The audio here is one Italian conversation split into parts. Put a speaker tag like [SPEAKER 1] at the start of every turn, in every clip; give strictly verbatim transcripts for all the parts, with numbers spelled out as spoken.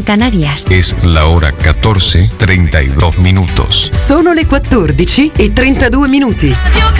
[SPEAKER 1] Canarias.
[SPEAKER 2] Es la hora catorce treinta y dos minutos.
[SPEAKER 3] Sono le quattordici e trentadue minuti.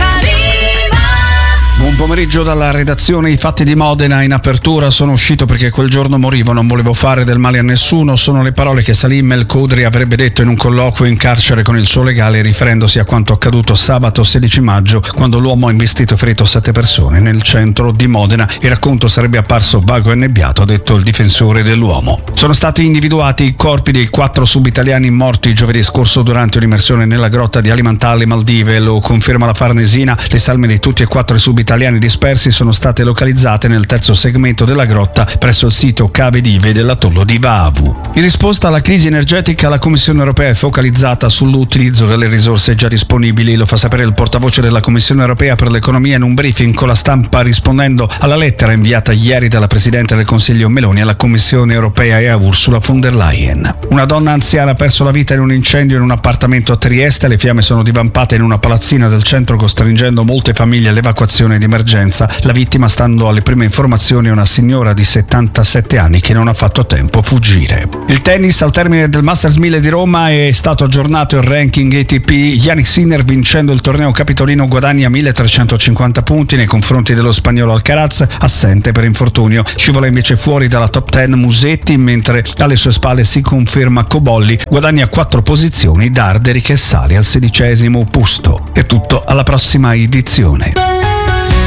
[SPEAKER 4] Buon pomeriggio dalla redazione. I fatti di Modena in apertura. Sono uscito perché quel giorno morivo, non volevo fare del male a nessuno. Sono le parole che Salim El Khodri avrebbe detto in un colloquio in carcere con il suo legale, riferendosi a quanto accaduto sabato sedici maggio, quando l'uomo ha investito e ferito sette persone nel centro di Modena. Il racconto sarebbe apparso vago e annebbiato, ha detto il difensore dell'uomo. Sono stati individuati i corpi dei quattro subitaliani morti giovedì scorso durante un'immersione nella grotta di Alimentà alle Maldive. Lo conferma la Farnesina. Le salme di tutti e quattro i subitaliani italiani dispersi sono state localizzate nel terzo segmento della grotta presso il sito Cave d'Ive dell'atollo di Vaavu. In risposta alla crisi energetica, la Commissione europea è focalizzata sull'utilizzo delle risorse già disponibili. Lo fa sapere il portavoce della Commissione europea per l'economia in un briefing con la stampa, rispondendo alla lettera inviata ieri dalla Presidente del Consiglio Meloni alla Commissione europea e a Ursula von der Leyen. Una donna anziana ha perso la vita in un incendio in un appartamento a Trieste. Le fiamme sono divampate in una palazzina del centro, costringendo molte famiglie all'evacuazione di emergenza. La vittima, stando alle prime informazioni, è una signora di settantasette anni che non ha fatto tempo a fuggire. Il tennis: al termine del Masters mille di Roma è stato aggiornato il ranking A T P. Jannik Sinner, vincendo il torneo capitolino, guadagna milletrecentocinquanta punti nei confronti dello spagnolo Alcaraz, assente per infortunio. Scivola invece fuori dalla top dieci Musetti, mentre alle sue spalle si conferma Cobolli, guadagna quattro posizioni. Darderi che sale al sedicesimo posto. È tutto, alla prossima edizione.